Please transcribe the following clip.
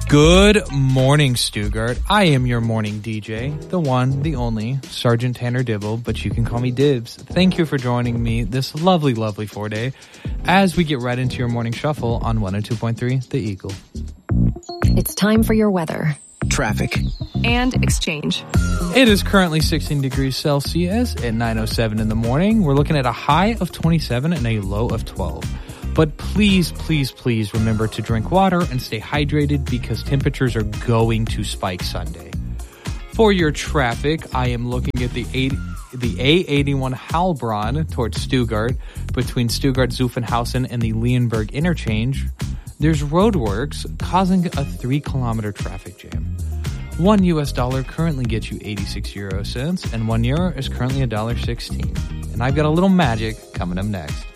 Good morning, Stuttgart. I am your morning DJ, the one, the only, Sergeant Tanner Dibble, but you can call me Dibs. Thank you for joining me this lovely, lovely 4-day as we get right into your morning shuffle on 102.3 The Eagle. It's time for your weather, traffic, and exchange. It is currently 16 degrees Celsius at 9:07 in the morning. We're looking at a high of 27 and a low of 12. But please, please, please remember to drink water and stay hydrated because temperatures are going to spike Sunday. For your traffic, I am looking at the A81 Heilbronn towards Stuttgart between Stuttgart-Zuffenhausen and the Leonberg interchange. There's roadworks causing a 3-kilometer traffic jam. $1 currently gets you 86 euro cents, and €1 is currently $1.16. And I've got a little magic coming up next.